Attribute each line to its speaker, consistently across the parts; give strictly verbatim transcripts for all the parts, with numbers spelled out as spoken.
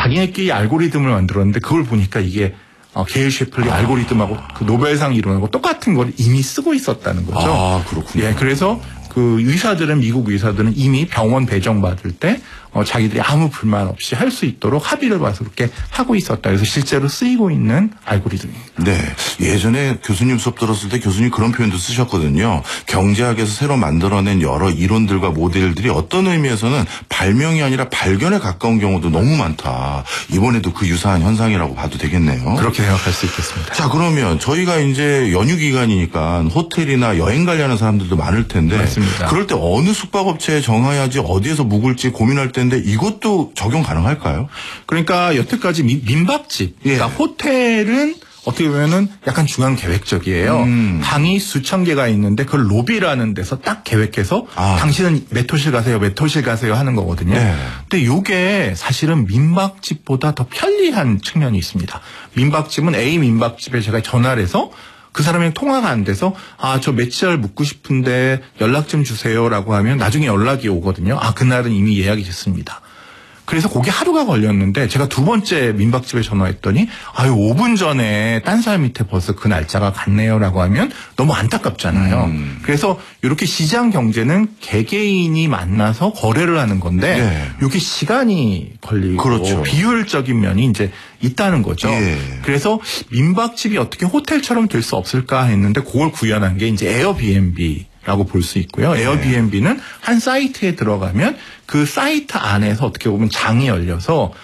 Speaker 1: 자기네끼리 알고리즘을 만들었는데 그걸 보니까 이게 어, 게일 셰플리 아. 알고리즘하고 그 노벨상 이론하고 똑같은 걸 이미 쓰고 있었다는 거죠.
Speaker 2: 아, 그렇군요.
Speaker 1: 예, 그래서 그 의사들은 미국 의사들은 이미 병원 배정받을 때 어, 자기들이 아무 불만 없이 할 수 있도록 합의를 봐서 그렇게 하고 있었다. 그래서 실제로 쓰이고 있는 알고리즘입니다.
Speaker 2: 네. 예전에 교수님 수업 들었을 때 교수님 그런 표현도 쓰셨거든요. 경제학에서 새로 만들어낸 여러 이론들과 모델들이 어떤 의미에서는 발명이 아니라 발견에 가까운 경우도 너무 많다. 이번에도 그 유사한 현상이라고 봐도 되겠네요.
Speaker 1: 그렇게 생각할 수 있겠습니다.
Speaker 2: 자, 그러면 저희가 이제 연휴 기간이니까 호텔이나 여행 가려는 사람들도 많을 텐데
Speaker 1: 맞습니다.
Speaker 2: 그럴 때 어느 숙박업체에 정해야지 어디에서 묵을지 고민할 텐데 이것도 적용 가능할까요?
Speaker 1: 그러니까 여태까지 민박집,
Speaker 2: 예.
Speaker 1: 그러니까 호텔은 어떻게 보면은 약간 중앙 계획적이에요. 음. 방이 수천 개가 있는데 그걸 로비라는 데서 딱 계획해서 아. 당신은 몇 호실 가세요, 몇 호실 가세요 하는 거거든요. 네. 근데 이게 사실은 민박집보다 더 편리한 측면이 있습니다. 민박집은 A 민박집에 제가 전화를 해서 그 사람이랑 통화가 안 돼서 아, 저 며칠 묵고 싶은데 연락 좀 주세요라고 하면 나중에 연락이 오거든요. 아, 그날은 이미 예약이 됐습니다. 그래서 그게 하루가 걸렸는데 제가 두 번째 민박집에 전화했더니 아유 오 분 전에 딴 사람한테 벌써 그 날짜가 갔네요라고 하면 너무 안타깝잖아요. 음. 그래서 이렇게 시장 경제는 개개인이 만나서 거래를 하는 건데 네. 이게 시간이 걸리고 그렇죠. 비효율적인 면이 이제 있다는 거죠. 예. 그래서 민박집이 어떻게 호텔처럼 될 수 없을까 했는데 그걸 구현한 게 이제 에어비앤비 라고 볼 수 있고요. 네. 에어비앤비는 한 사이트에 들어가면 그 사이트 안에서 어떻게 보면 장이 열려서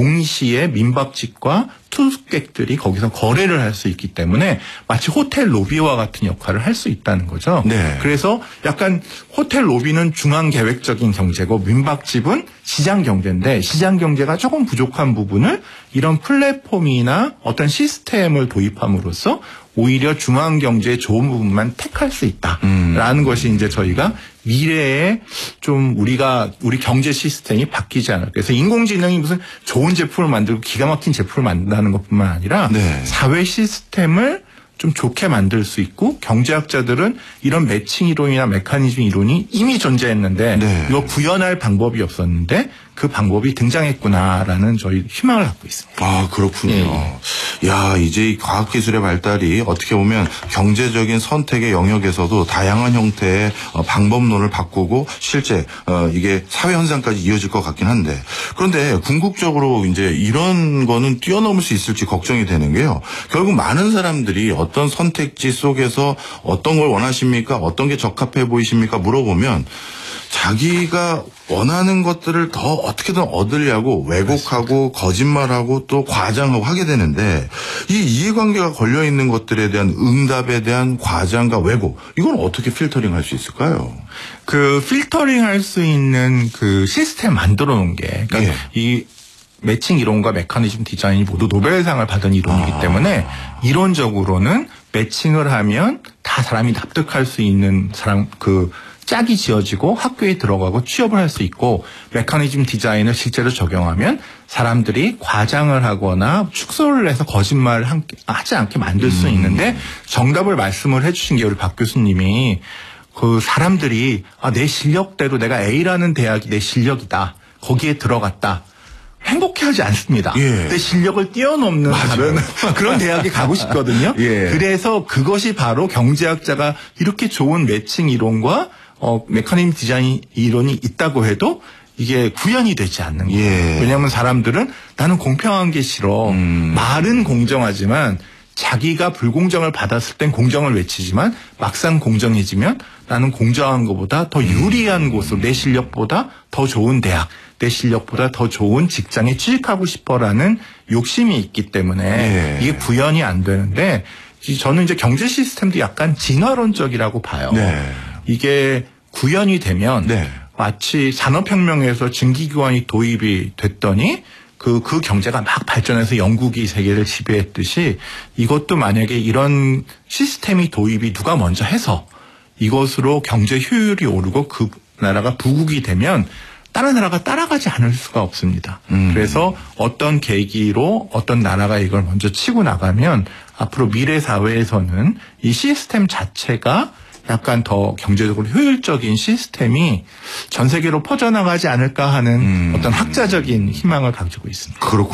Speaker 1: 동시에 민박집과 투숙객들이 거기서 거래를 할 수 있기 때문에 마치 호텔 로비와 같은 역할을 할 수 있다는 거죠. 네. 그래서 약간 호텔 로비는 중앙 계획적인 경제고 민박집은 시장 경제인데 시장 경제가 조금 부족한 부분을 이런 플랫폼이나 어떤 시스템을 도입함으로써 오히려 중앙 경제의 좋은 부분만 택할 수 있다라는 음. 것이 이제 저희가 미래에 좀 우리가 우리 경제 시스템이 바뀌지 않을까. 그래서 인공지능이 무슨 좋은 제품을 만들고 기가 막힌 제품을 만든다는 것뿐만 아니라 네. 사회 시스템을 좀 좋게 만들 수 있고 경제학자들은 이런 매칭 이론이나 메커니즘 이론이 이미 존재했는데 네. 이거 구현할 방법이 없었는데 그 방법이 등장했구나라는 저희 희망을 갖고 있습니다.
Speaker 2: 아, 그렇군요. 예. 야, 이제 이 과학기술의 발달이 어떻게 보면 경제적인 선택의 영역에서도 다양한 형태의 방법론을 바꾸고 실제 이게 사회 현상까지 이어질 것 같긴 한데 그런데 궁극적으로 이제 이런 거는 뛰어넘을 수 있을지 걱정이 되는 게요. 결국 많은 사람들이 어떤 선택지 속에서 어떤 걸 원하십니까? 어떤 게 적합해 보이십니까? 물어보면 자기가 원하는 것들을 더 어떻게든 얻으려고 왜곡하고 거짓말하고 또 과장하고 하게 되는데 이 이해관계가 걸려있는 것들에 대한 응답에 대한 과장과 왜곡 이건 어떻게 필터링할 수 있을까요?
Speaker 1: 그 필터링할 수 있는 그 시스템 만들어 놓은 게 그러니까 예. 이 매칭 이론과 메커니즘 디자인이 모두 노벨상을 받은 이론이기 아. 때문에 이론적으로는 매칭을 하면 다 사람이 납득할 수 있는 사람 그 짝이 지어지고 학교에 들어가고 취업을 할 수 있고 메커니즘 디자인을 실제로 적용하면 사람들이 과장을 하거나 축소를 해서 거짓말을 하지 않게 만들 수 있는데 정답을 말씀을 해 주신 게 우리 박 교수님이 그 사람들이 아, 내 실력대로 내가 A라는 대학이 내 실력이다. 거기에 들어갔다. 행복해하지 않습니다. 예. 내 실력을 뛰어넘는 다른 그런 대학에 가고 싶거든요. 예. 그래서 그것이 바로 경제학자가 이렇게 좋은 매칭 이론과 어, 메커니즘 디자인 이론이 있다고 해도 이게 구현이 되지 않는 거예요. 예. 왜냐하면 사람들은 나는 공평한 게 싫어. 음. 말은 공정하지만 자기가 불공정을 받았을 땐 공정을 외치지만 막상 공정해지면 나는 공정한 것보다 더 유리한 음. 곳으로 내 실력보다 더 좋은 대학, 내 실력보다 더 좋은 직장에 취직하고 싶어라는 욕심이 있기 때문에 예. 이게 구현이 안 되는데 저는 이제 경제 시스템도 약간 진화론적이라고 봐요. 네. 이게 구현이 되면 네. 마치 산업혁명에서 증기기관이 도입이 됐더니 그, 그 경제가 막 발전해서 영국이 세계를 지배했듯이 이것도 만약에 이런 시스템이 도입이 누가 먼저 해서 이것으로 경제 효율이 오르고 그 나라가 부국이 되면 다른 나라가 따라가지 않을 수가 없습니다. 음. 그래서 어떤 계기로 어떤 나라가 이걸 먼저 치고 나가면 앞으로 미래 사회에서는 이 시스템 자체가 약간 더 경제적으로 효율적인 시스템이 전 세계로 퍼져나가지 않을까 하는 음. 어떤 학자적인 희망을 가지고 있습니다.
Speaker 2: 그렇군요.